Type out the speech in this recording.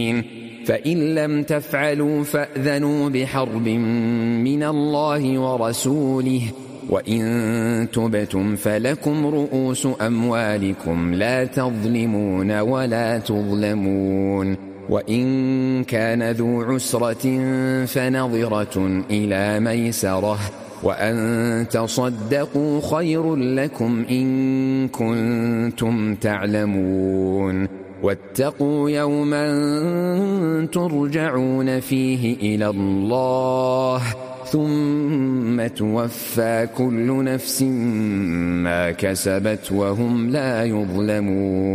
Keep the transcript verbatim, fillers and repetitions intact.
فإن لم تفعلوا فأذنوا بحرب من الله ورسوله وإن تبتم فلكم رؤوس أموالكم لا تظلمون ولا تظلمون وإن كان ذو عسرة فنظرة إلى ميسرة وأن تصدقوا خير لكم إن كنتم تعلمون واتقوا يوما ترجعون فيه إلى الله ثم توفى كل نفس ما كسبت وهم لا يظلمون.